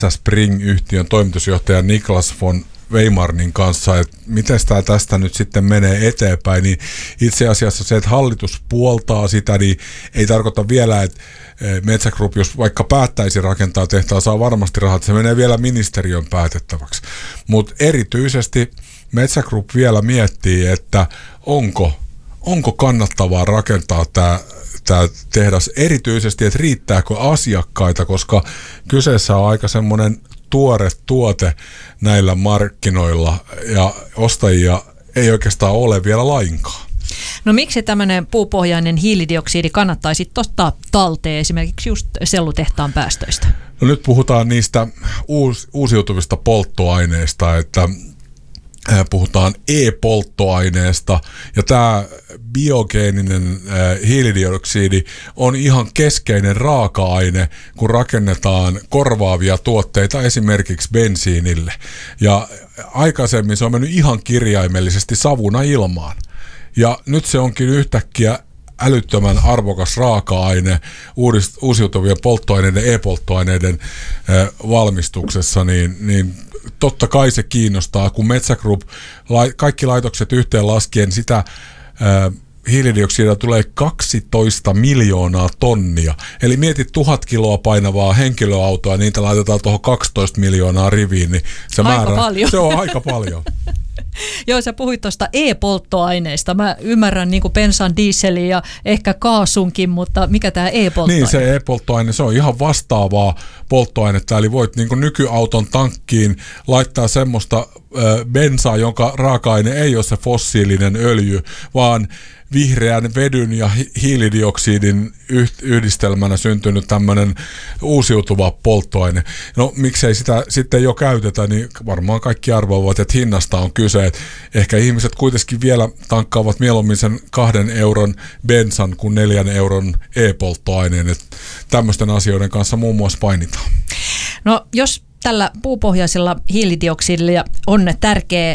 Spring-yhtiön toimitusjohtaja Niklas von Weimarnin kanssa, että miten tämä tästä nyt sitten menee eteenpäin, niin itse asiassa se, että hallitus puoltaa sitä, niin ei tarkoita vielä, että Metsä Group, jos vaikka päättäisi rakentaa tehtaan, saa varmasti rahat, se menee vielä ministeriön päätettäväksi. Mutta erityisesti Metsä Group vielä miettii, että onko kannattavaa rakentaa tämä tehdas, erityisesti, että riittääkö asiakkaita, koska kyseessä on aika semmoinen tuore tuote näillä markkinoilla ja ostajia ei oikeastaan ole vielä lainkaan. No miksi tämmöinen puupohjainen hiilidioksidi kannattaisi ottaa talteen esimerkiksi just sellutehtaan päästöistä? No nyt puhutaan niistä uusiutuvista polttoaineista, että puhutaan e-polttoaineesta ja tämä biogeeninen hiilidioksidi on ihan keskeinen raaka-aine, kun rakennetaan korvaavia tuotteita esimerkiksi bensiinille. Ja aikaisemmin se on mennyt ihan kirjaimellisesti savuna ilmaan. Ja nyt se onkin yhtäkkiä älyttömän arvokas raaka-aine uusiutuvien polttoaineiden, e-polttoaineiden valmistuksessa, niin totta kai se kiinnostaa, kun Metsä Group, kaikki laitokset yhteen laskien sitä hiilidioksidia tulee 12 miljoonaa tonnia. Eli mietit 1000 kiloa painavaa henkilöautoa, niitä laitetaan tuohon 12 miljoonaa riviin, niin se paljon. Se on aika paljon. Joo, sä puhuit tuosta e-polttoaineista. Mä ymmärrän niin kuin bensan, dieselin ja ehkä kaasunkin, mutta mikä tämä e-polttoaine? Niin, se e-polttoaine, se on ihan vastaavaa polttoainetta, eli voit niin kuin nykyauton tankkiin laittaa semmoista bensaa, jonka raaka-aine ei ole se fossiilinen öljy, vaan vihreän vedyn ja hiilidioksidin yhdistelmänä syntynyt tämmöinen uusiutuva polttoaine. No miksei sitä sitten jo käytetä, niin varmaan kaikki arvoavat, että hinnasta on kyse. Et ehkä ihmiset kuitenkin vielä tankkaavat mieluummin sen 2 euron bensan kuin 4 euron e-polttoaineen. Et tämmöisten asioiden kanssa muun muassa painitaan. No jos tällä puupohjaisella hiilidioksidilla on tärkeä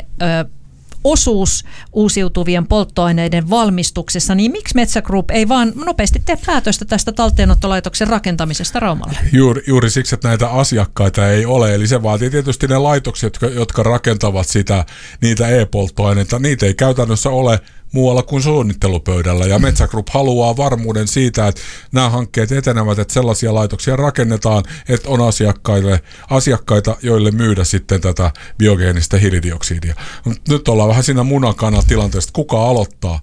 osuus uusiutuvien polttoaineiden valmistuksessa, niin miksi Metsä Group ei vaan nopeasti tee päätöstä tästä talteenottolaitoksen rakentamisesta Raumalle? Juuri siksi, että näitä asiakkaita ei ole, eli se vaatii tietysti ne laitokset, jotka rakentavat niitä e-polttoaineita, niitä ei käytännössä ole muualla kuin suunnittelupöydällä, ja Metsä Group haluaa varmuuden siitä, että nämä hankkeet etenevät, että sellaisia laitoksia rakennetaan, että on asiakkaita, joille myydä sitten tätä biogeenistä hiilidioksidia. Nyt ollaan vähän siinä munakana tilanteesta, kuka aloittaa.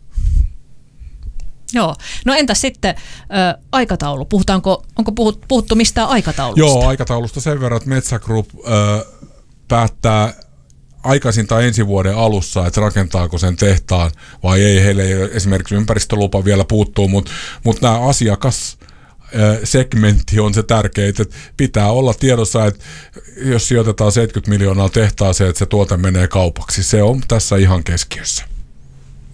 Joo. No entäs sitten aikataulu? Onko puhuttu mistään aikataulusta? Joo, aikataulusta sen verran, että Metsä Group päättää aikaisintaan ensi vuoden alussa, että rakentaako sen tehtaan vai ei. Heille ei esimerkiksi ympäristölupa vielä puuttuu, mutta nämä asiakassegmentti on se tärkein, että pitää olla tiedossa, että jos sijoitetaan 70 miljoonaa tehtaaseen, että se tuote menee kaupaksi. Se on tässä ihan keskiössä.